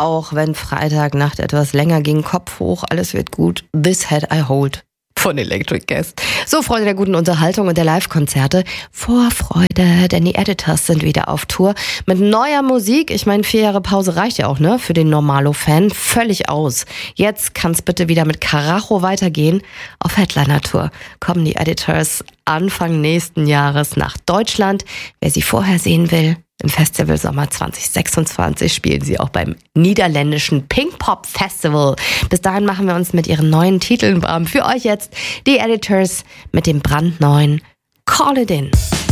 auch wenn Freitagnacht etwas länger ging, Kopf hoch, alles wird gut. This Head I Hold von Electric Guest. So, Freunde der guten Unterhaltung und der Live-Konzerte. Vorfreude, denn die Editors sind wieder auf Tour mit neuer Musik. Ich meine, 4 Jahre Pause reicht ja auch, ne? Für den Normalo-Fan völlig aus. Jetzt kann's bitte wieder mit Karacho weitergehen. Auf Headliner-Tour kommen die Editors Anfang nächsten Jahres nach Deutschland. Wer sie vorher sehen will, im Festival Sommer 2026 spielen sie auch beim niederländischen Pink Pop Festival. Bis dahin machen wir uns mit ihren neuen Titeln warm. Für euch jetzt die Editors mit dem brandneuen Call It In.